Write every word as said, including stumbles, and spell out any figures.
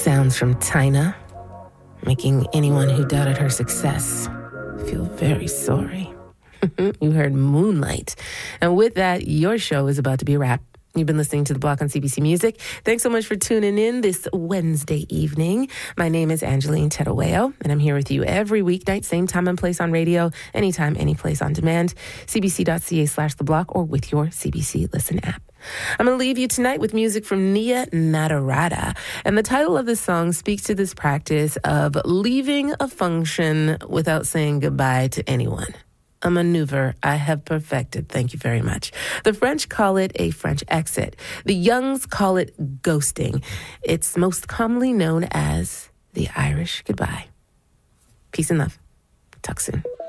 Sounds from Tyna, making anyone who doubted her success feel very sorry. You heard Moonlight. And with that, your show is about to be a wrap. You've been listening to The Block on C B C Music. Thanks so much for tuning in this Wednesday evening. My name is Angeline Terueo, and I'm here with you every weeknight, same time and place on radio, anytime, any place on demand, cbc.ca slash The Block, or with your C B C Listen app. I'm going to leave you tonight with music from Nia Nadarada. And the title of this song speaks to this practice of leaving a function without saying goodbye to anyone. A maneuver I have perfected. Thank you very much. The French call it a French exit. The Youngs call it ghosting. It's most commonly known as the Irish goodbye. Peace and love. Talk soon.